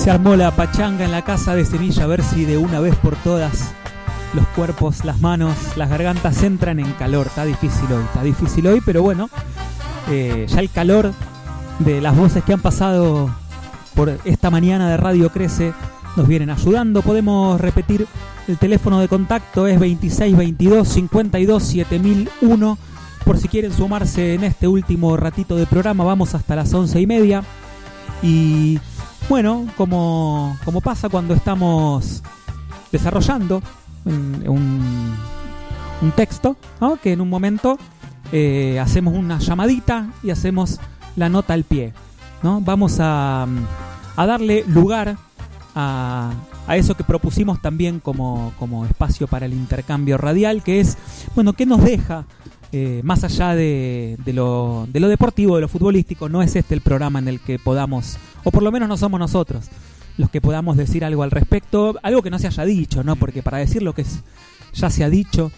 Se armó la pachanga en la casa de Semilla, a ver si de una vez por todas los cuerpos, las manos, las gargantas entran en calor. Está difícil hoy, pero bueno, ya el calor de las voces que han pasado por esta mañana de Radio Crece nos vienen ayudando. Podemos repetir el teléfono de contacto, es 2622 52 7001, por si quieren sumarse en este último ratito de programa. Vamos hasta las 11:30 y bueno, como pasa cuando estamos desarrollando un texto, ¿no? Que en un momento hacemos una llamadita y hacemos la nota al pie, ¿no? Vamos a darle lugar a eso que propusimos también como espacio para el intercambio radial, que es, bueno, ¿qué nos deja? Más allá de lo deportivo, de lo futbolístico, no es este el programa en el que podamos, o por lo menos no somos nosotros los que podamos decir algo al respecto, algo que no se haya dicho, ¿no? Porque para decir lo que ya se ha dicho,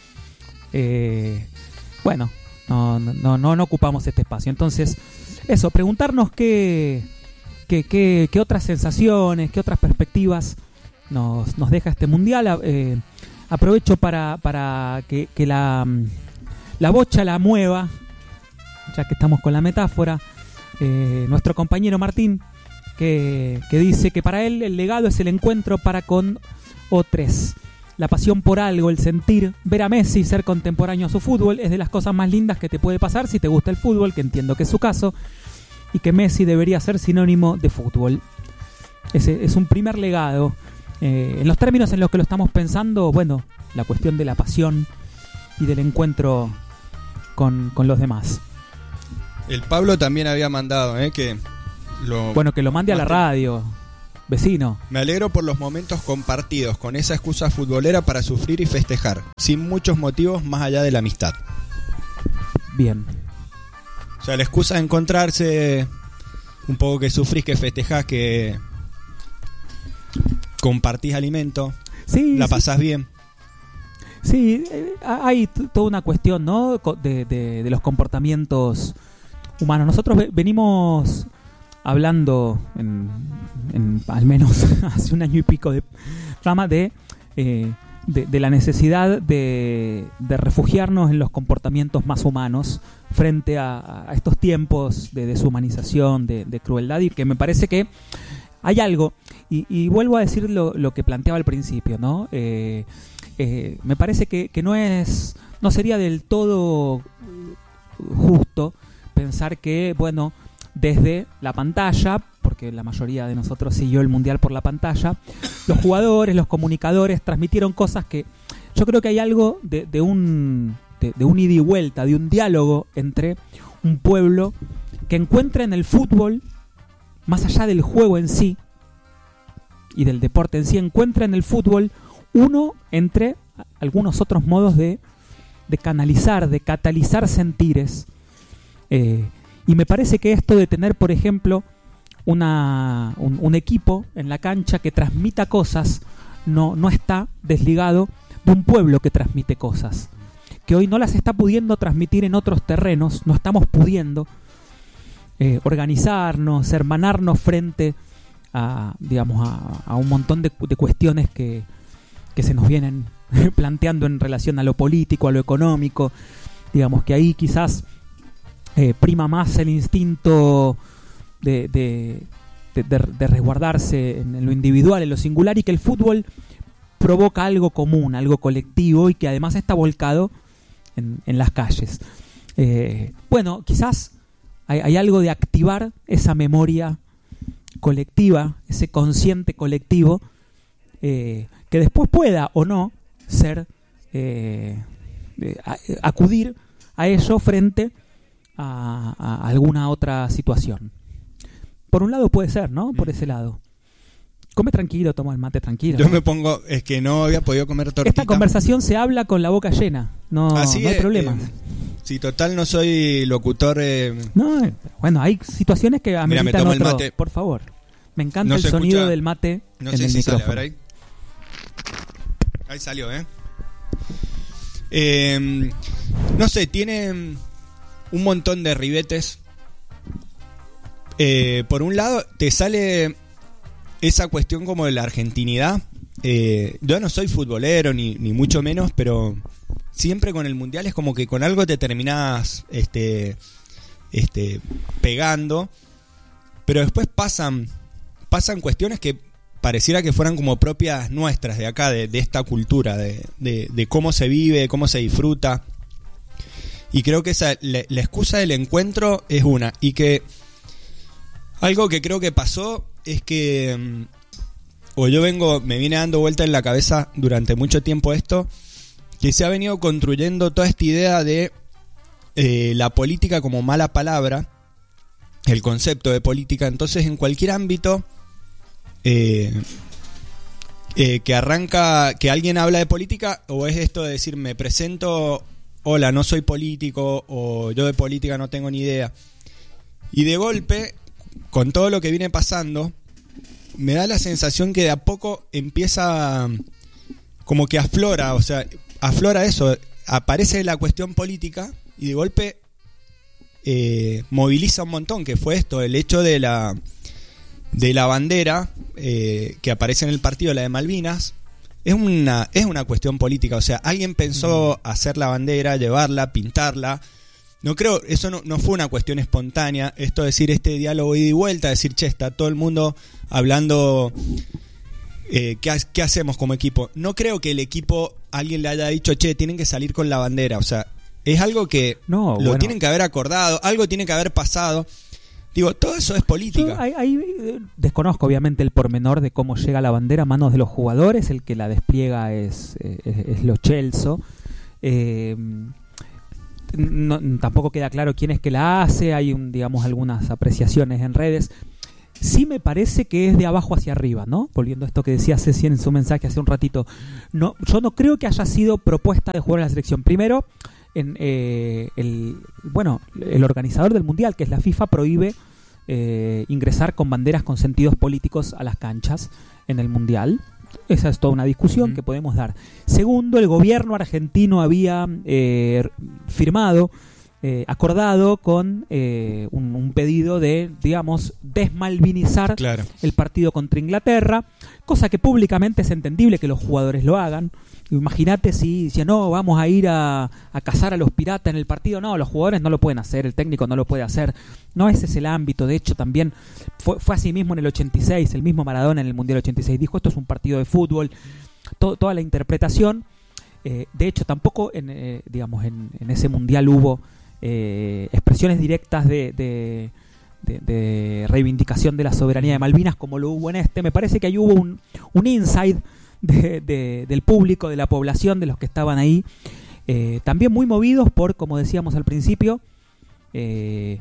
bueno, no ocupamos este espacio. Entonces, eso, preguntarnos qué otras sensaciones, qué otras perspectivas nos deja este mundial. Aprovecho para que la bocha la mueva, ya que estamos con la metáfora, nuestro compañero Martín, que dice que para él el legado es el encuentro para con otros. La pasión por algo, el sentir, ver a Messi, ser contemporáneo a su fútbol, es de las cosas más lindas que te puede pasar si te gusta el fútbol, que entiendo que es su caso, y que Messi debería ser sinónimo de fútbol. Ese es un primer legado. En los términos en los que lo estamos pensando, bueno, la cuestión de la pasión y del encuentro con los demás. El Pablo también había mandado, que lo mande a la radio, vecino. Me alegro por los momentos compartidos con esa excusa futbolera para sufrir y festejar, sin muchos motivos más allá de la amistad. Bien. O sea, la excusa de encontrarse, un poco que sufrís, que festejás, que compartís alimento, sí, la pasás bien. Sí, hay toda una cuestión, ¿no? de los comportamientos humanos. Nosotros venimos hablando en al menos hace un año y pico de programa de la necesidad de refugiarnos en los comportamientos más humanos frente a estos tiempos de deshumanización, de crueldad, y que me parece que hay algo, y vuelvo a decir lo que planteaba al principio, ¿no? Me parece que no sería del todo justo pensar que, bueno, desde la pantalla, porque la mayoría de nosotros siguió el Mundial por la pantalla, los jugadores, los comunicadores transmitieron cosas que yo creo que hay algo de un ida y vuelta, de un diálogo entre un pueblo que encuentra en el fútbol, más allá del juego en sí y del deporte en sí, encuentra en el fútbol uno entre algunos otros modos de canalizar, de catalizar sentires. Y me parece que esto de tener, por ejemplo, un equipo en la cancha que transmita cosas no está desligado de un pueblo que transmite cosas, que hoy no las está pudiendo transmitir en otros terrenos. No estamos pudiendo organizarnos, hermanarnos frente a un montón de cuestiones que se nos vienen planteando en relación a lo político, a lo económico. Digamos que ahí quizás prima más el instinto de resguardarse en lo individual, en lo singular, y que el fútbol provoca algo común, algo colectivo, y que además está volcado en las calles. Bueno, quizás hay algo de activar esa memoria colectiva, ese consciente colectivo, que después pueda o no ser acudir a ello frente a alguna otra situación. Por un lado puede ser, ¿no? Por ese lado. Come tranquilo, toma el mate tranquilo. Yo me pongo, es que no había podido comer tortita. Esta conversación se habla con la boca llena, no hay problema. Si total no soy locutor. No, bueno, hay situaciones que ameritan me otro. el mate. Por favor. Me encanta el sonido del mate no en sé el si micrófono. Sale, a ver ahí salió, no sé, tiene un montón de ribetes. Por un lado, te sale esa cuestión como de la argentinidad. Yo no soy futbolero ni mucho menos, pero siempre con el mundial es como que con algo te terminás pegando, pero después pasan cuestiones que pareciera que fueran como propias nuestras de acá, de esta cultura, de cómo se vive, de cómo se disfruta. Y creo que la excusa del encuentro es una. Y que algo que creo que pasó es que, me viene dando vuelta en la cabeza durante mucho tiempo esto, que se ha venido construyendo toda esta idea de la política como mala palabra, el concepto de política. Entonces, en cualquier ámbito que arranca, que alguien habla de política, o es esto de decir, me presento, hola, no soy político, o yo de política no tengo ni idea. Y de golpe, con todo lo que viene pasando, me da la sensación que de a poco empieza como que aflora eso, aparece la cuestión política y de golpe moviliza un montón, que fue esto, el hecho de la bandera que aparece en el partido, la de Malvinas. Es una cuestión política, o sea, alguien pensó hacer la bandera, llevarla, pintarla. No creo, eso no fue una cuestión espontánea, esto de decir este diálogo ida y vuelta, decir, che, está todo el mundo hablando, ¿qué hacemos como equipo? No creo que el equipo, alguien le haya dicho, che, tienen que salir con la bandera, o sea, es algo que tienen que haber acordado, algo tiene que haber pasado. Digo, todo eso es política. Yo ahí desconozco obviamente el pormenor de cómo llega la bandera a manos de los jugadores, el que la despliega es Lo Celso. Tampoco queda claro quién es que la hace, hay algunas apreciaciones en redes. Sí me parece que es de abajo hacia arriba, ¿no? Volviendo a esto que decía Ceci en su mensaje hace un ratito. Yo no creo que haya sido propuesta de jugar en la selección. Primero, el organizador del mundial, que es la FIFA, prohíbe ingresar con banderas con sentidos políticos a las canchas en el mundial. Esa es toda una discusión que podemos dar. Segundo, el gobierno argentino había acordado con un pedido de, desmalvinizar el partido contra Inglaterra, cosa que públicamente es entendible que los jugadores lo hagan. Imagínate si decían, no, vamos a ir a cazar a los piratas en el partido. No, los jugadores no lo pueden hacer, el técnico no lo puede hacer. No, ese es el ámbito. De hecho, también fue así mismo en el 86. El mismo Maradona en el Mundial 86 dijo, esto es un partido de fútbol. Toda la interpretación. De hecho, tampoco en ese Mundial hubo expresiones directas de reivindicación de la soberanía de Malvinas como lo hubo en este. Me parece que ahí hubo un inside del público, de la población, de los que estaban ahí, también muy movidos por, como decíamos al principio, que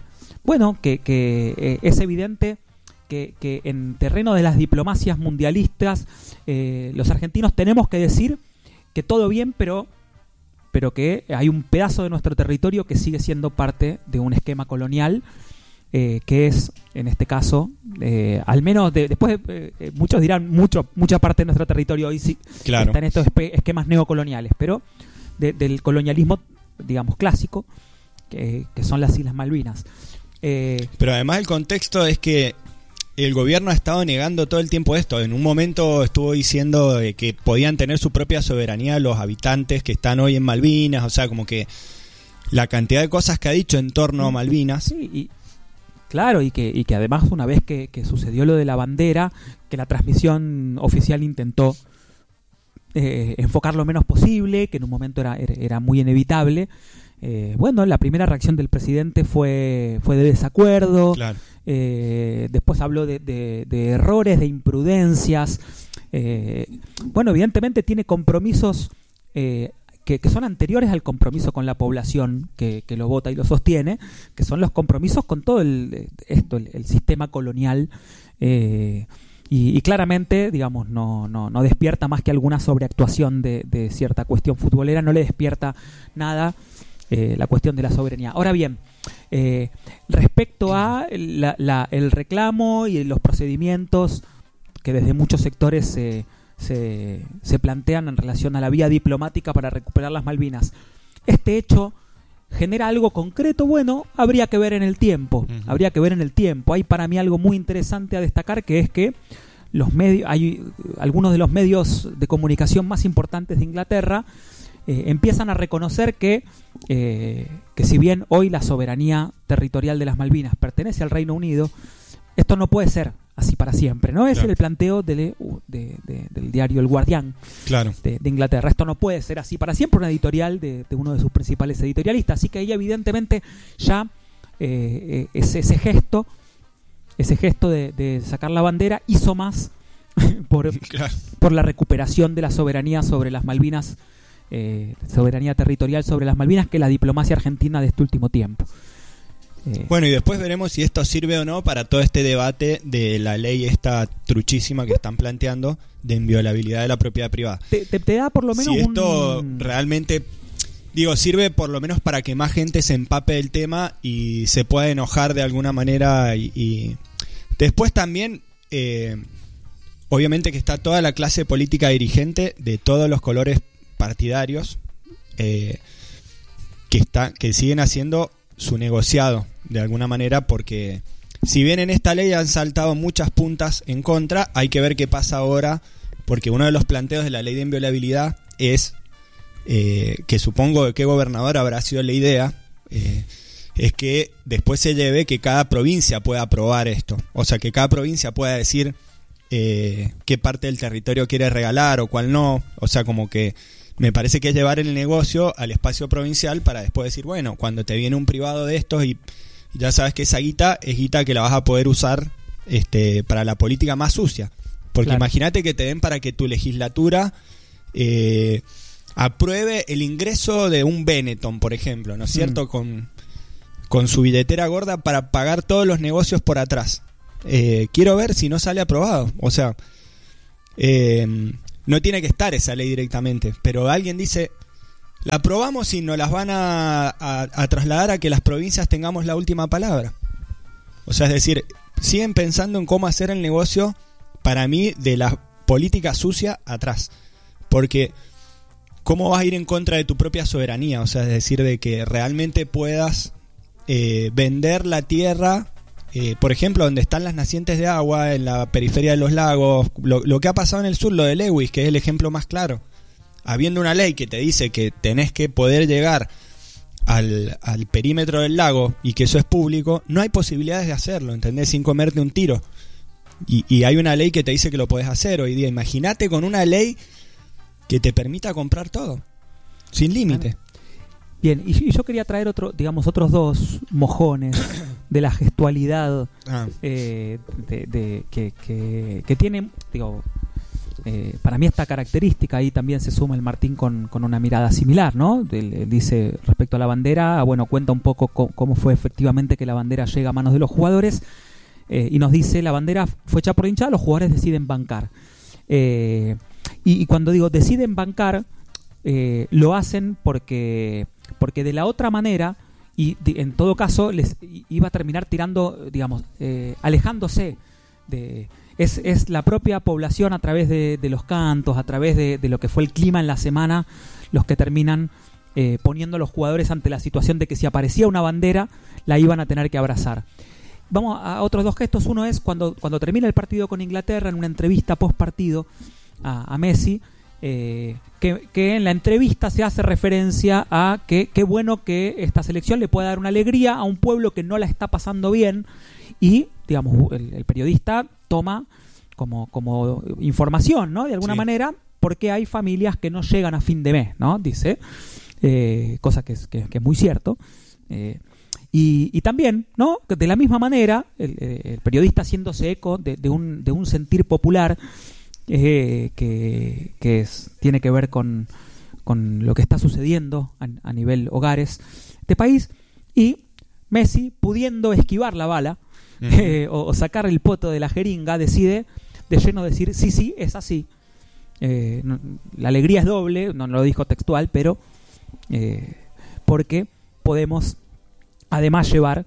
es evidente que en terreno de las diplomacias mundialistas, los argentinos tenemos que decir que todo bien, pero que hay un pedazo de nuestro territorio que sigue siendo parte de un esquema colonial, que es, en este caso, al menos después muchos dirán mucha parte de nuestro territorio hoy sí está en estos esquemas neocoloniales, pero del colonialismo, clásico, que son las Islas Malvinas. Pero además el contexto es que el gobierno ha estado negando todo el tiempo esto. En un momento estuvo diciendo que podían tener su propia soberanía los habitantes que están hoy en Malvinas, o sea, como que la cantidad de cosas que ha dicho en torno a Malvinas. Sí, claro, y que además, una vez que sucedió lo de la bandera, que la transmisión oficial intentó enfocar lo menos posible, que en un momento era muy inevitable. La primera reacción del presidente fue de desacuerdo. Claro. Después habló de errores, de imprudencias. Evidentemente tiene compromisos que son anteriores al compromiso con la población que lo vota y lo sostiene, que son los compromisos con todo el sistema colonial, y claramente, no despierta más que alguna sobreactuación de cierta cuestión futbolera, no le despierta nada la cuestión de la soberanía. Ahora bien, respecto a el reclamo y los procedimientos que desde muchos sectores se plantean en relación a la vía diplomática para recuperar las Malvinas, este hecho genera algo concreto. Habría que ver en el tiempo. Hay para mí algo muy interesante a destacar, que es que los medios, hay algunos de los medios de comunicación más importantes de Inglaterra empiezan a reconocer que si bien hoy la soberanía territorial de las Malvinas pertenece al Reino Unido, esto no puede ser así para siempre, ¿no? Ese es el planteo del diario El Guardián, claro, de Inglaterra. Esto no puede ser así para siempre, una editorial de uno de sus principales editorialistas. Así que ahí evidentemente ya ese gesto de sacar la bandera hizo más por la recuperación de la soberanía sobre las Malvinas, soberanía territorial sobre las Malvinas, que la diplomacia argentina de este último tiempo. Bueno, y después veremos si esto sirve o no para todo este debate de la ley esta truchísima que están planteando de inviolabilidad de la propiedad privada. Te da por lo menos si esto realmente, sirve por lo menos para que más gente se empape del tema y se pueda enojar de alguna manera. Y después también, obviamente que está toda la clase política dirigente de todos los colores partidarios que siguen haciendo su negociado de alguna manera, porque si bien en esta ley han saltado muchas puntas en contra, hay que ver qué pasa ahora, porque uno de los planteos de la ley de inviolabilidad es que supongo que qué gobernador habrá sido la idea, es que después se lleve que cada provincia pueda aprobar esto, o sea que cada provincia pueda decir qué parte del territorio quiere regalar o cuál no, o sea como que me parece que es llevar el negocio al espacio provincial para después decir, bueno, cuando te viene un privado de estos y ya sabes que esa guita es guita que la vas a poder usar para la política más sucia. Porque claro, imagínate que te den para que tu legislatura apruebe el ingreso de un Benetton, por ejemplo, ¿no es cierto? Con su billetera gorda para pagar todos los negocios por atrás. Quiero ver si no sale aprobado. O sea, no tiene que estar esa ley directamente, pero alguien dice, la aprobamos y nos las van a trasladar a que las provincias tengamos la última palabra. O sea, es decir, siguen pensando en cómo hacer el negocio, para mí, de la política sucia atrás. Porque ¿cómo vas a ir en contra de tu propia soberanía? O sea, es decir, de que realmente puedas vender la tierra, por ejemplo, donde están las nacientes de agua, en la periferia de los lagos, lo que ha pasado en el sur, lo de Lewis, que es el ejemplo más claro. Habiendo una ley que te dice que tenés que poder llegar al perímetro del lago y que eso es público, no hay posibilidades de hacerlo, ¿entendés? Sin comerte un tiro. Y hay una ley que te dice que lo podés hacer hoy día. Imagínate con una ley que te permita comprar todo, sin límite. Bien, y yo quería traer otros dos mojones de la gestualidad que tiene, para mí esta característica. Ahí también se suma el Martín con una mirada similar, ¿no? Él dice respecto a la bandera, cuenta un poco cómo fue efectivamente que la bandera llega a manos de los jugadores, y nos dice, la bandera fue hecha por la hinchada, los jugadores deciden bancar. Y cuando digo deciden bancar, lo hacen porque de la otra manera, y en todo caso les iba a terminar tirando, alejándose de... Es la propia población, a través de los cantos, a través de lo que fue el clima en la semana, los que terminan poniendo a los jugadores ante la situación de que si aparecía una bandera la iban a tener que abrazar. Vamos a otros dos gestos. Uno es cuando termina el partido con Inglaterra, en una entrevista post partido a Messi, que en la entrevista se hace referencia a que qué bueno que esta selección le pueda dar una alegría a un pueblo que no la está pasando bien, y el periodista toma como información, ¿no? De alguna manera, porque hay familias que no llegan a fin de mes, ¿no? Dice, cosa que es muy cierto. Y también, ¿no? De la misma manera, el periodista haciéndose eco de un sentir popular tiene que ver con lo que está sucediendo a nivel hogares de país, y Messi, pudiendo esquivar la bala, o sacar el poto de la jeringa, decide de lleno decir sí, es así. La alegría es doble, no lo dijo textual, pero porque podemos además llevar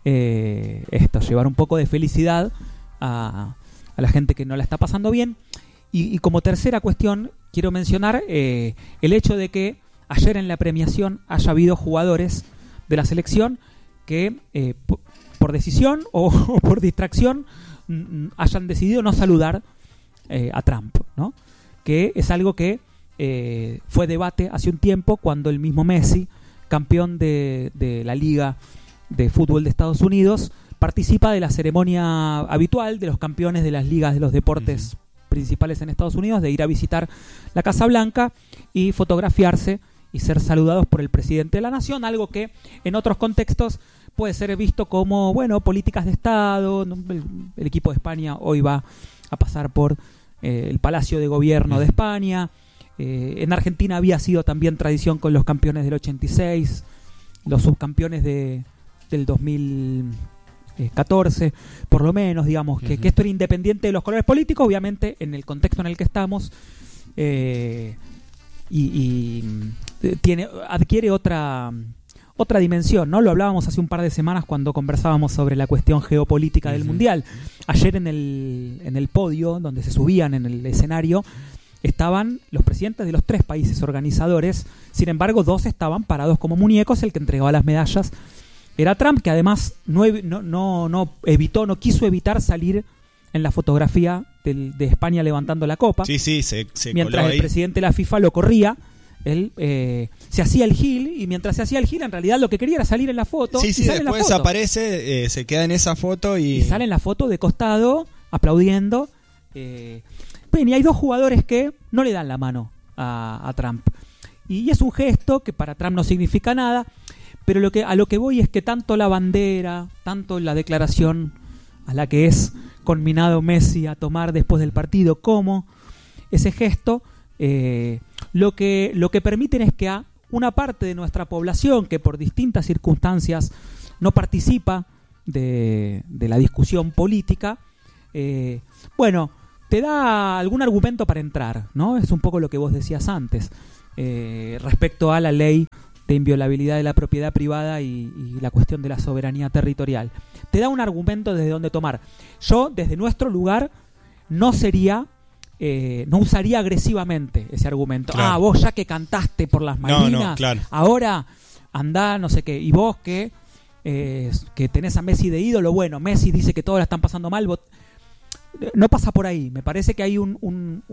un poco de felicidad a la gente que no la está pasando bien. Y como tercera cuestión quiero mencionar el hecho de que ayer en la premiación haya habido jugadores de la selección que por decisión o por distracción hayan decidido no saludar a Trump, ¿no? Que es algo que fue debate hace un tiempo cuando el mismo Messi, campeón de la Liga de Fútbol de Estados Unidos, participa de la ceremonia habitual de los campeones de las ligas de los deportes principales en Estados Unidos, de ir a visitar la Casa Blanca y fotografiarse y ser saludados por el presidente de la nación, algo que en otros contextos puede ser visto como, bueno, políticas de Estado. El equipo de España hoy va a pasar por el Palacio de Gobierno de España. En Argentina había sido también tradición con los campeones del 86, los subcampeones del 2014, por lo menos, digamos, que esto era independiente de los colores políticos, obviamente, en el contexto en el que estamos, adquiere otra dimensión, ¿no? Lo hablábamos hace un par de semanas cuando conversábamos sobre la cuestión geopolítica del Mundial. Ayer en el podio, donde se subían en el escenario, estaban los presidentes de los 3 países organizadores. Sin embargo, 2 estaban parados como muñecos. El que entregaba las medallas era Trump, que además no quiso evitar salir en la fotografía de España levantando la copa. Sí, se mientras coló el ahí. Presidente de la FIFA lo corría. Él se hacía el gil, y mientras se hacía el gil, en realidad lo que quería era salir en la foto. Sí, y sale en la después foto. aparece, se queda en esa foto y sale en la foto de costado, aplaudiendo. Bueno, y hay 2 jugadores que no le dan la mano a Trump. Y es un gesto que para Trump no significa nada, pero a lo que voy es que tanto la bandera, tanto la declaración a la que es conminado Messi a tomar después del partido, como ese gesto, lo que permiten es que a una parte de nuestra población que por distintas circunstancias no participa de la discusión política, bueno, te da algún argumento para entrar, ¿no? Es un poco lo que vos decías antes, respecto a la ley de inviolabilidad de la propiedad privada y la cuestión de la soberanía territorial. Te da un argumento desde donde tomar. Yo, desde nuestro lugar, no usaría agresivamente ese argumento. Claro. Vos ya que cantaste por las Malvinas, No, claro. ahora andá, no sé qué, y vos que tenés a Messi de ídolo, bueno, Messi dice que todos la están pasando mal, no pasa por ahí. Me parece que hay un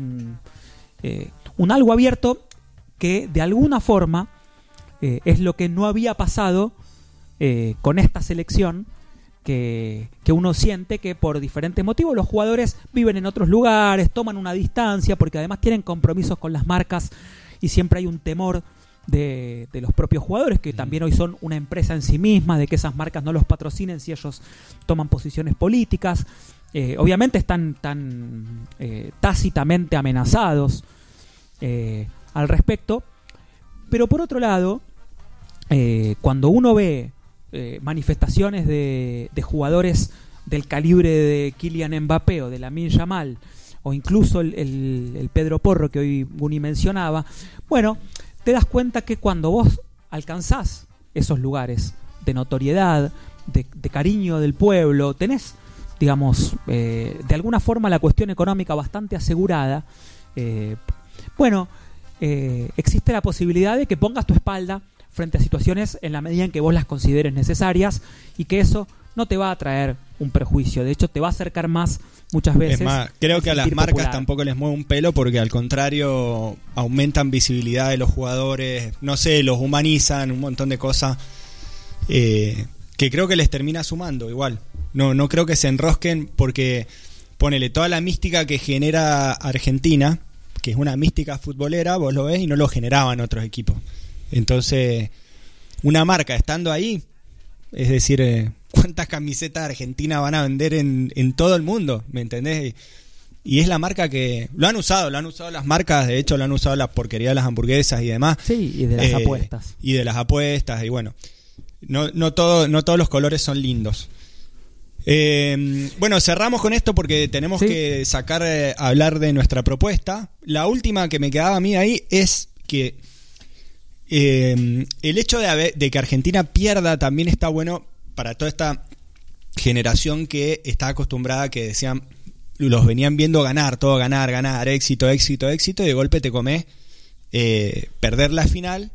algo abierto que de alguna forma es lo que no había pasado con esta selección, que uno siente que por diferentes motivos los jugadores viven en otros lugares, toman una distancia, porque además tienen compromisos con las marcas y siempre hay un temor de los propios jugadores, que también hoy son una empresa en sí misma, de que esas marcas no los patrocinen si ellos toman posiciones políticas. Obviamente están tan tácitamente amenazados al respecto, pero por otro lado, cuando uno ve manifestaciones de jugadores del calibre de Kylian Mbappé o de Lamine Yamal, o incluso el Pedro Porro que hoy Guni mencionaba, bueno, te das cuenta que cuando vos alcanzás esos lugares de notoriedad, de cariño del pueblo, tenés, digamos, de alguna forma la cuestión económica bastante asegurada, existe la posibilidad de que pongas tu espalda frente a situaciones en la medida en que vos las consideres necesarias, y que eso no te va a traer un perjuicio. De hecho, te va a acercar más muchas veces. Es más, creo que a las marcas popular. tampoco les mueve un pelo, porque al contrario aumentan visibilidad de los jugadores, no sé, los humanizan, un montón de cosas que creo que les termina sumando igual. No creo que se enrosquen, porque ponele toda la mística que genera Argentina, que es una mística futbolera, vos lo ves y no lo generaban otros equipos. Entonces, una marca estando ahí, es decir, ¿cuántas camisetas de Argentina van a vender en todo el mundo? ¿Me entendés? Y es la marca que lo han usado las marcas, de hecho lo han usado la porquería de las hamburguesas y demás. Sí, y de las apuestas. Y de las apuestas, y bueno, no todos los colores son lindos. Bueno, cerramos con esto porque tenemos que hablar de nuestra propuesta. La última que me quedaba a mí ahí es que el hecho de que Argentina pierda también está bueno para toda esta generación que está acostumbrada, que decían, los venían viendo ganar, todo ganar, éxito, y de golpe te comés perder la final.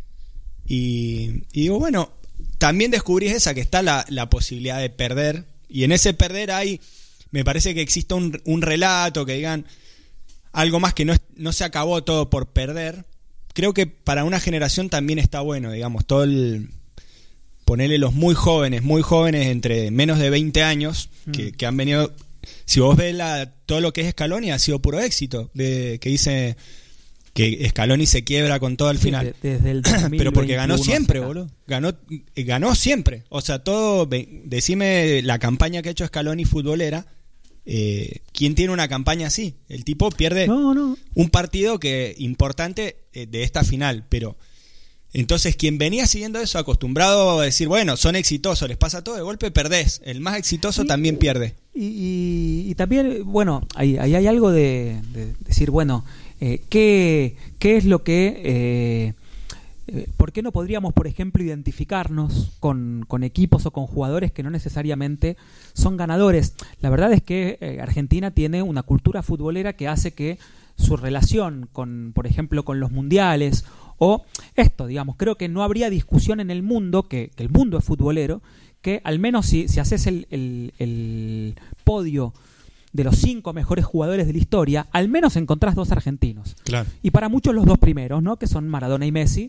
Y digo, bueno, también descubrís esa, que está la posibilidad de perder, y en ese perder hay me parece que exista un relato, que digan algo más, que no se acabó todo por perder. Creo que para una generación también está bueno, digamos, ponerle los muy jóvenes entre menos de 20 años, que han venido. Si vos ves todo lo que es Scaloni, ha sido puro éxito, que dice que Scaloni se quiebra con todo al final. Desde el 2021. Pero porque ganó siempre, boludo. Ganó siempre. O sea, decime la campaña que ha hecho Scaloni futbolera. ¿Quién tiene una campaña así? El tipo pierde un partido importante de esta final, pero entonces quien venía siguiendo eso, acostumbrado a decir, bueno, son exitosos, les pasa todo, de golpe perdés. El más exitoso también pierde. Y también, bueno, ahí hay algo de decir, bueno, ¿qué es lo que... ¿por qué no podríamos, por ejemplo, identificarnos con equipos o con jugadores que no necesariamente son ganadores? La verdad es que Argentina tiene una cultura futbolera que hace que su relación con, por ejemplo, con los mundiales o esto, digamos, creo que no habría discusión en el mundo, que el mundo es futbolero, que al menos si haces el podio de los 5 mejores jugadores de la historia, al menos encontrás 2 argentinos. Claro. Y para muchos los 2 primeros, ¿no? Que son Maradona y Messi.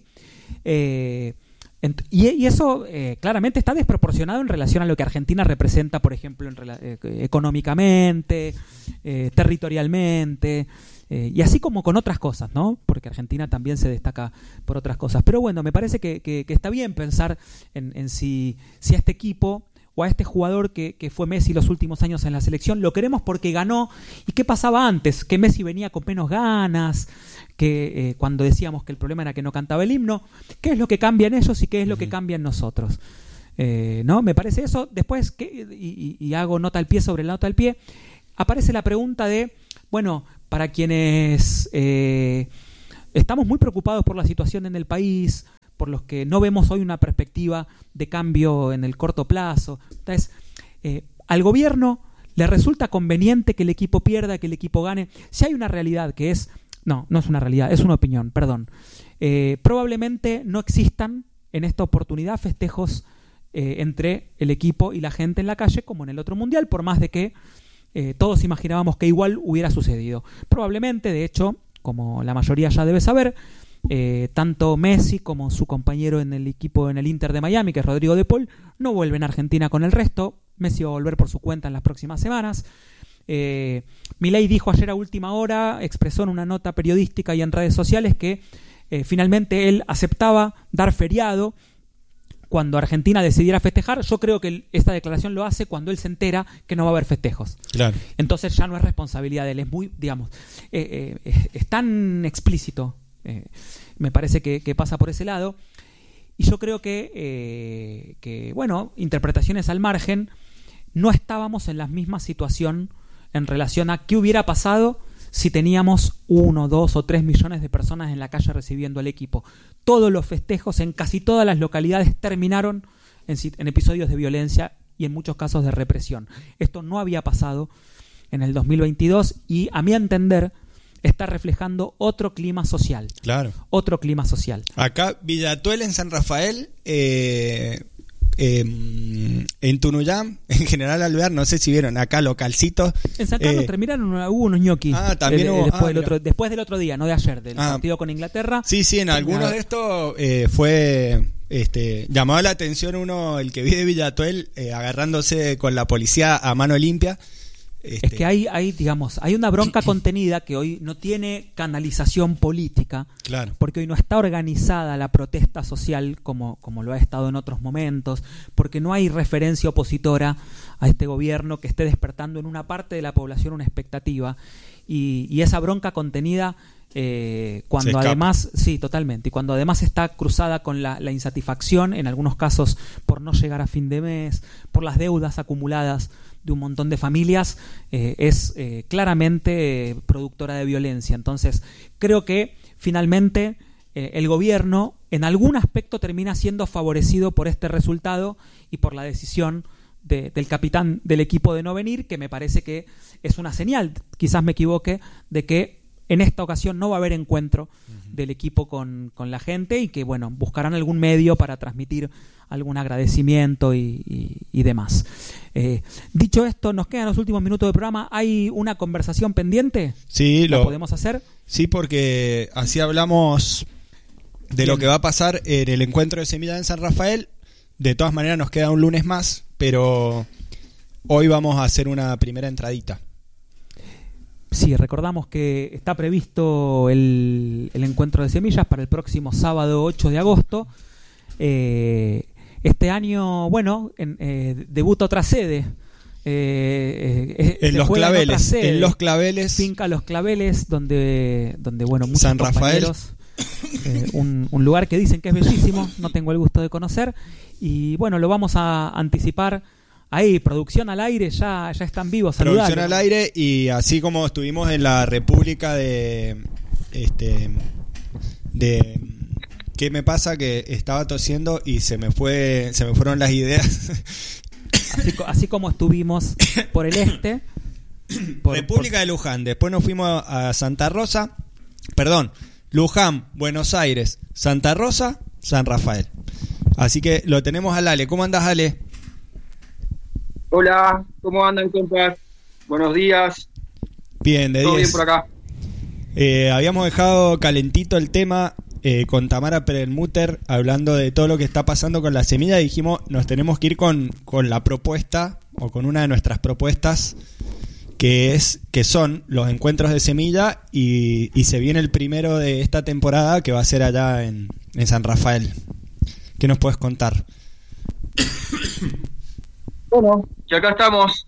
Y eso claramente está desproporcionado en relación a lo que Argentina representa, por ejemplo, económicamente, territorialmente, y así como con otras cosas, ¿no? Porque Argentina también se destaca por otras cosas. Pero bueno, me parece que está bien pensar en si a este equipo o a este jugador que fue Messi los últimos años en la selección, lo queremos porque ganó. ¿Y qué pasaba antes? Que Messi venía con menos ganas, que cuando decíamos que el problema era que no cantaba el himno. ¿Qué es lo que cambia en ellos y qué es lo que cambia en nosotros? ¿No? Me parece eso. Después, y hago nota al pie sobre la nota al pie, aparece la pregunta de, bueno, para quienes estamos muy preocupados por la situación en el país, por los que no vemos hoy una perspectiva de cambio en el corto plazo. Entonces, al gobierno le resulta conveniente que el equipo pierda, que el equipo gane. Si hay una realidad que es... No es una realidad, es una opinión, perdón. Probablemente no existan en esta oportunidad festejos entre el equipo y la gente en la calle como en el otro mundial, por más de que todos imaginábamos que igual hubiera sucedido. Probablemente, de hecho, como la mayoría ya debe saber, tanto Messi como su compañero en el equipo en el Inter de Miami, que es Rodrigo de Paul, no vuelven a Argentina con el resto. Messi va a volver por su cuenta en las próximas semanas. Milei dijo ayer a última hora, expresó en una nota periodística y en redes sociales que finalmente él aceptaba dar feriado cuando Argentina decidiera festejar. Yo creo que esta declaración lo hace cuando él se entera que no va a haber festejos. Claro. Entonces ya no es responsabilidad de él, es muy, digamos, es tan explícito. Me parece que pasa por ese lado. Y yo creo que bueno, interpretaciones al margen, no estábamos en la misma situación en relación a qué hubiera pasado si teníamos 1, 2 o 3 millones de personas en la calle recibiendo al equipo. Todos los festejos en casi todas las localidades terminaron en episodios de violencia y en muchos casos de represión. Esto no había pasado en el 2022 y, a mi entender, está reflejando otro clima social. Claro. Otro clima social. Acá, Villatuel en San Rafael, en Tunuyán, en General Alvear, no sé si vieron acá localcitos. En San Carlos hubo unos ñoquis. También hubo, después del otro día, no de ayer, del partido con Inglaterra. Sí, en algunos de estos fue llamaba la atención el que vi de Villatuel agarrándose con la policía a mano limpia. Es que hay, digamos, hay una bronca contenida que hoy no tiene canalización política, claro, porque hoy no está organizada la protesta social como lo ha estado en otros momentos, porque no hay referencia opositora a este gobierno que esté despertando en una parte de la población una expectativa, y esa bronca contenida, cuando además, sí, totalmente, y cuando además está cruzada con la insatisfacción, en algunos casos por no llegar a fin de mes, por las deudas acumuladas de un montón de familias, es claramente productora de violencia. Entonces, creo que finalmente el gobierno en algún aspecto termina siendo favorecido por este resultado y por la decisión del capitán del equipo de no venir, que me parece que es una señal, quizás me equivoque, de que en esta ocasión no va a haber encuentro del equipo con la gente y que, bueno, buscarán algún medio para transmitir algún agradecimiento y demás. Dicho esto, nos quedan los últimos minutos del programa. ¿Hay una conversación pendiente? Sí, ¿Lo podemos hacer? Sí, porque así hablamos de Bien. lo que va a pasar en el encuentro de Semilla en San Rafael. De todas maneras nos queda un lunes más, pero hoy vamos a hacer una primera entradita. Sí, recordamos que está previsto el encuentro de semillas para el próximo sábado 8 de agosto. Este año, bueno, debuta otra sede. En Los Claveles. En Los Claveles. Finca Los Claveles, donde bueno, muchos San Rafael. compañeros. Un lugar que dicen que es bellísimo, no tengo el gusto de conocer. Y bueno, lo vamos a anticipar. Ahí, producción al aire, ya están vivos. Producción Saludalo. al aire, y así como estuvimos en la República de ¿qué me pasa? Que estaba tosiendo y se me fueron las ideas. Así como estuvimos por el este. República de Luján. Después nos fuimos a Santa Rosa. Perdón, Luján, Buenos Aires, Santa Rosa, San Rafael. Así que lo tenemos al Ale. ¿Cómo andás, Ale? Hola, ¿cómo andan, compas? Buenos días. Bien, de 10. ¿Todo bien por acá? Habíamos dejado calentito el tema con Tamara Perelmuter, hablando de todo lo que está pasando con la semilla, y dijimos, nos tenemos que ir con la propuesta, o con una de nuestras propuestas, que son los encuentros de semilla, y se viene el primero de esta temporada, que va a ser allá en San Rafael. ¿Qué nos puedes contar? Bueno, y acá estamos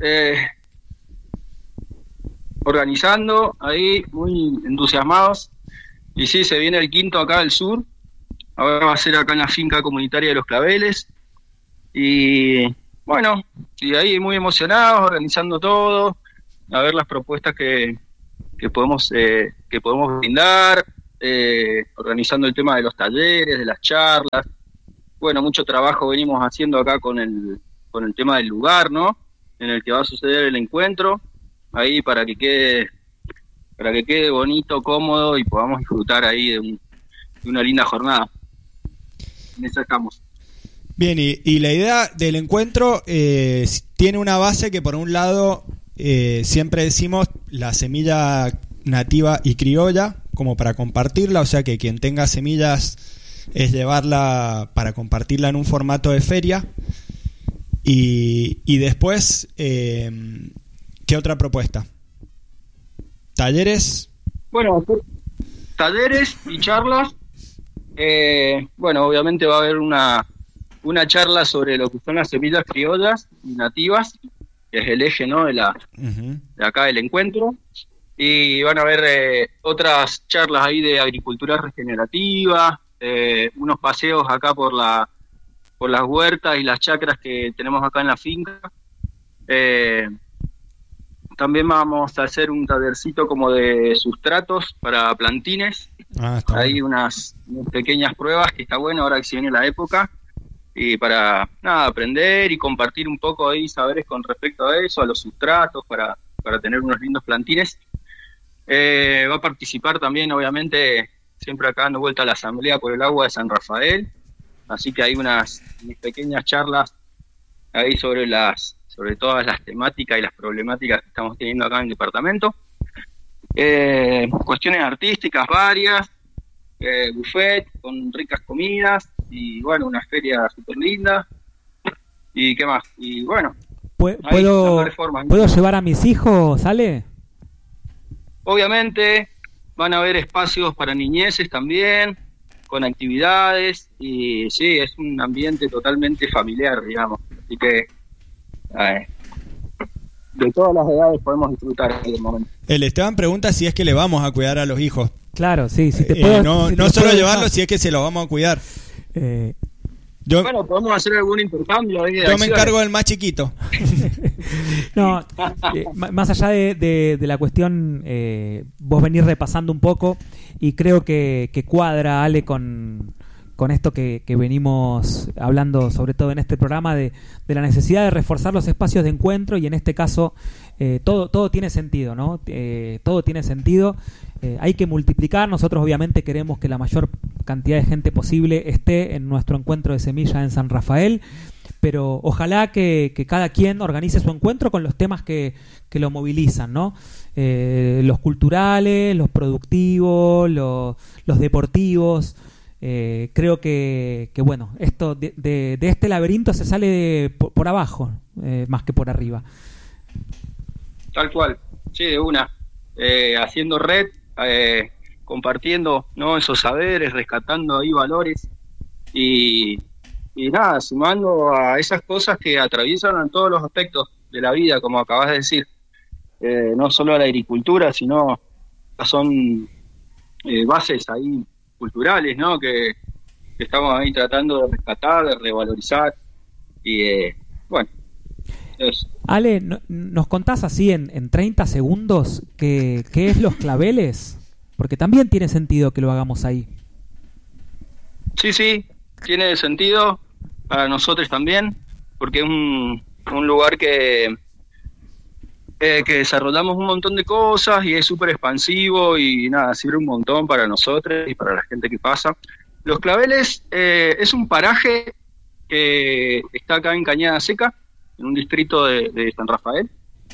organizando, ahí muy entusiasmados. Y sí, se viene el quinto acá del sur. Ahora va a ser acá en la finca comunitaria de Los Claveles. Y bueno, y ahí muy emocionados, organizando todo, a ver las propuestas que podemos brindar, organizando el tema de los talleres, de las charlas. Bueno, mucho trabajo venimos haciendo acá con el tema del lugar, ¿no? En el que va a suceder el encuentro, ahí para que quede bonito, cómodo, y podamos disfrutar ahí de una linda jornada. En eso estamos. Bien, y la idea del encuentro tiene una base que, por un lado, siempre decimos la semilla nativa y criolla, como para compartirla, o sea que quien tenga semillas es llevarla para compartirla en un formato de feria. Y después, ¿qué otra propuesta? ¿Talleres? Bueno, talleres y charlas. Bueno, obviamente va a haber una charla sobre lo que son las semillas criollas y nativas, que es el eje, ¿no?, de acá del encuentro. Y van a haber otras charlas ahí de agricultura regenerativa, unos paseos acá por las huertas y las chacras que tenemos acá en la finca. También vamos a hacer un tallercito como de sustratos para plantines. Hay unas pequeñas pruebas que está bueno ahora que se viene la época, y para aprender y compartir un poco ahí saberes con respecto a eso, a los sustratos, para tener unos lindos plantines. Va a participar también, obviamente, siempre acá dando vuelta a la Asamblea por el Agua de San Rafael. Así que hay unas pequeñas charlas ahí sobre todas las temáticas y las problemáticas que estamos teniendo acá en el departamento. Cuestiones artísticas varias, buffet con ricas comidas, y bueno, una feria súper linda. ¿Y qué más? Y bueno, ¿Puedo llevar a mis hijos, Ale? Obviamente van a haber espacios para niñeces también, con actividades, y sí, es un ambiente totalmente familiar, digamos. Así que de todas las edades podemos disfrutar en el momento. El Esteban pregunta si es que le vamos a cuidar a los hijos. Claro, sí, si te puedo, no solo llevarlos, si es que se los vamos a cuidar. Bueno, podemos hacer algún intercambio. Yo me encargo del más chiquito. No, más allá de la cuestión, vos venís repasando un poco, y creo que cuadra, Ale, con esto que venimos hablando, sobre todo en este programa, de la necesidad de reforzar los espacios de encuentro, y en este caso todo tiene sentido, ¿no? Todo tiene sentido. Hay que multiplicar. Nosotros obviamente queremos que la mayor cantidad de gente posible esté en nuestro encuentro de semilla en San Rafael, pero ojalá que cada quien organice su encuentro con los temas que lo movilizan, ¿no? Los culturales, los productivos, los deportivos. Creo que bueno, esto de este laberinto se sale por abajo, más que por arriba. Tal cual, sí, de una. Haciendo red, compartiendo, ¿no?, esos saberes, rescatando ahí valores y nada, sumando a esas cosas que atraviesan en todos los aspectos de la vida, como acabas de decir. No solo a la agricultura, sino son bases ahí culturales, ¿no?, que estamos ahí tratando de rescatar, de revalorizar y bueno. Ale, ¿nos contás así en 30 segundos qué es Los Claveles? Porque también tiene sentido que lo hagamos ahí. Sí, tiene sentido para nosotros también, porque es un lugar que desarrollamos un montón de cosas y es súper expansivo y nada, sirve un montón para nosotros y para la gente que pasa. Los Claveles es un paraje que está acá en Cañada Seca, en un distrito de San Rafael.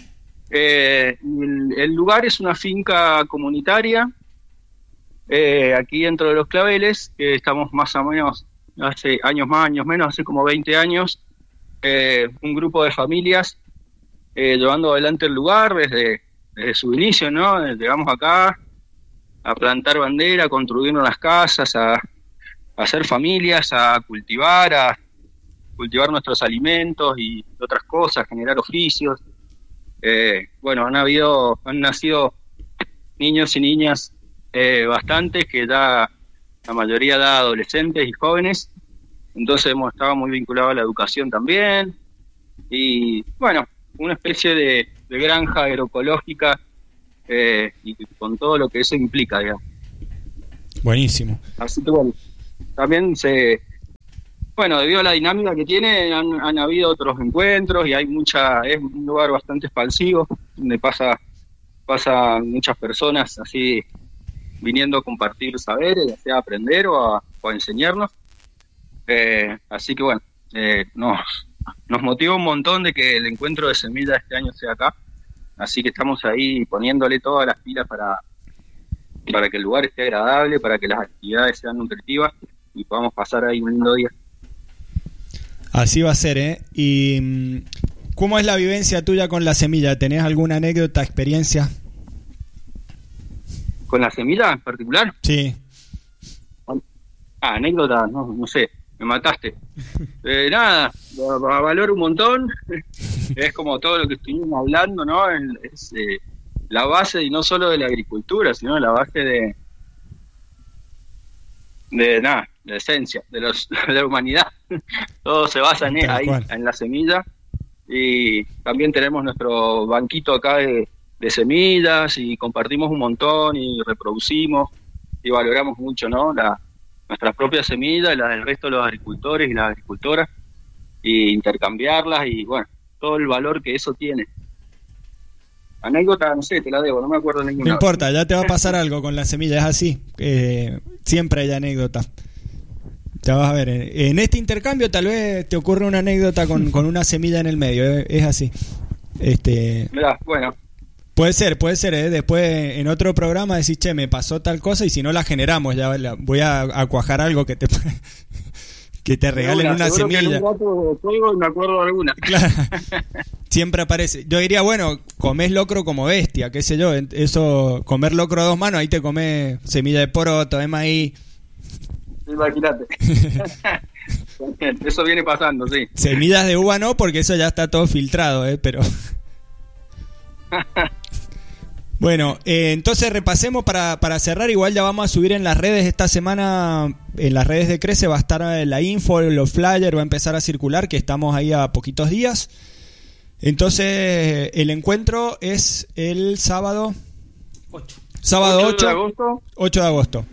El lugar es una finca comunitaria aquí dentro de Los Claveles, que estamos más o menos, hace años más, años menos, hace como 20 años, un grupo de familias llevando adelante el lugar desde su inicio, ¿no? Llegamos acá a plantar bandera, a construirnos las casas, a hacer familias, a cultivar nuestros alimentos y otras cosas, generar oficios. Bueno, han nacido niños y niñas bastantes, que ya la mayoría da adolescentes y jóvenes, entonces hemos estado muy vinculados a la educación también, y bueno, una especie de granja agroecológica y con todo lo que eso implica, digamos. Buenísimo. Así que bueno, también debido a la dinámica que tiene, han habido otros encuentros y es un lugar bastante expansivo, donde pasan muchas personas así viniendo a compartir saberes, ya sea a aprender o a enseñarnos. Así que bueno, nos motiva un montón de que el encuentro de semilla este año sea acá, así que estamos ahí poniéndole todas las pilas para que el lugar esté agradable, para que las actividades sean nutritivas y podamos pasar ahí un lindo día. Así va a ser, ¿eh? ¿Y cómo es la vivencia tuya con la semilla? ¿Tenés alguna anécdota, experiencia? ¿Con la semilla en particular? Sí. Anécdota, no sé, me mataste. Nada, valoro un montón. Es como todo lo que estuvimos hablando, ¿no? Es la base, y no solo de la agricultura, sino la base de la esencia de la humanidad. Todo se basa en la semilla, y también tenemos nuestro banquito acá de semillas y compartimos un montón y reproducimos y valoramos mucho, ¿no? Nuestras propias semillas y las del resto de los agricultores y las agricultoras, y intercambiarlas y bueno, todo el valor que eso tiene. Anécdota, no sé, te la debo, no me acuerdo ninguna. No importa, ya te va a pasar algo con la semilla, es así. Siempre hay anécdotas. Ya vas a ver, en este intercambio tal vez te ocurre una anécdota con una semilla en el medio, es así. Mirá, bueno. Puede ser, después en otro programa decís, che, me pasó tal cosa, y si no la generamos, voy a cuajar algo que te regalen una semilla. Que en un rato juego y me acuerdo de alguna. Claro. Siempre aparece. Yo diría, bueno, comés locro como bestia, qué sé yo, eso, comer locro a dos manos, ahí te comés semilla de poroto, de maíz. Imagínate. Eso viene pasando, sí. Semillas de uva no, porque eso ya está todo filtrado, pero... Bueno, entonces repasemos para cerrar. Igual ya vamos a subir en las redes esta semana, en las redes de Crece va a estar la info, los flyers, va a empezar a circular, que estamos ahí a poquitos días. Entonces el encuentro es el sábado 8 de agosto. 8 de agosto.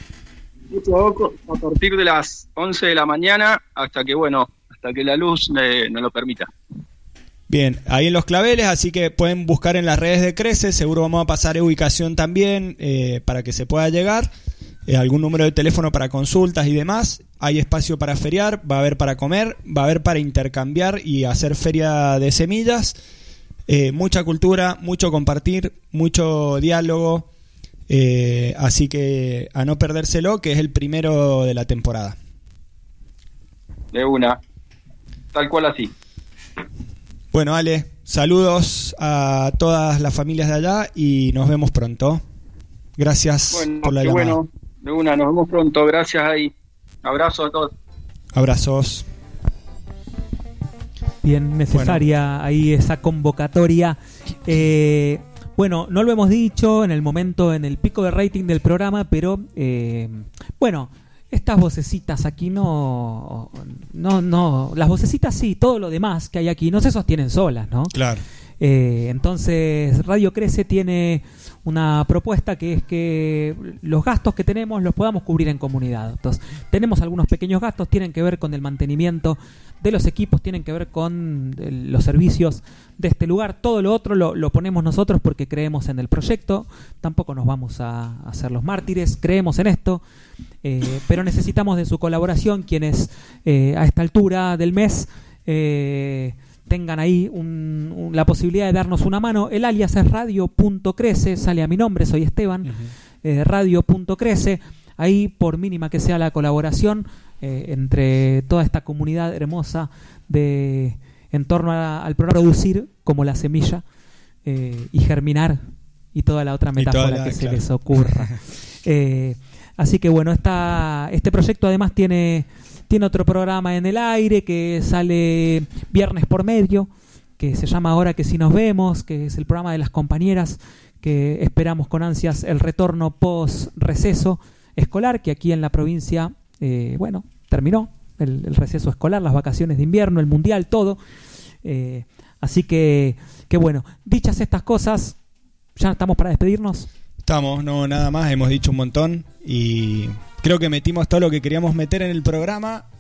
A partir de las 11 de la mañana hasta que la luz nos lo permita. Bien, ahí en Los Claveles, así que pueden buscar en las redes de Crece, seguro vamos a pasar ubicación también para que se pueda llegar, algún número de teléfono para consultas y demás. Hay espacio para feriar, va a haber para comer, va a haber para intercambiar y hacer feria de semillas, mucha cultura, mucho compartir, mucho diálogo, así que a no perdérselo, que es el primero de la temporada. De una, tal cual así. Bueno, Ale, saludos a todas las familias de allá y nos vemos pronto. Gracias por la llamada. Bueno, de una, nos vemos pronto. Gracias ahí. Abrazo a todos. Abrazos. Bien necesaria ahí esa convocatoria. Bueno, no lo hemos dicho en el momento, en el pico de rating del programa, pero bueno, estas vocecitas aquí no, las vocecitas sí, todo lo demás que hay aquí no se sostienen solas, ¿no? Claro. Entonces Radio Crece tiene una propuesta que es que los gastos que tenemos los podamos cubrir en comunidad. Entonces, tenemos algunos pequeños gastos, tienen que ver con el mantenimiento de los equipos, tienen que ver con los servicios de este lugar. Todo lo otro lo ponemos nosotros porque creemos en el proyecto. Tampoco nos vamos a hacer los mártires, creemos en esto, pero necesitamos de su colaboración, quienes a esta altura del mes tengan ahí la posibilidad de darnos una mano. El alias es radio.crece, sale a mi nombre, soy Esteban. Radio.crece. Ahí, por mínima que sea la colaboración entre toda esta comunidad hermosa en torno al programa, producir como la semilla y germinar y toda la otra metáfora que se les ocurra. Así que bueno, este proyecto además tiene otro programa en el aire que sale viernes por medio, que se llama Ahora que sí nos vemos, que es el programa de las compañeras, que esperamos con ansias el retorno post receso escolar, que aquí en la provincia bueno, terminó el receso escolar, las vacaciones de invierno, el mundial, todo. Así que bueno, dichas estas cosas, ya estamos para despedirnos. Estamos, nada más, hemos dicho un montón y creo que metimos todo lo que queríamos meter en el programa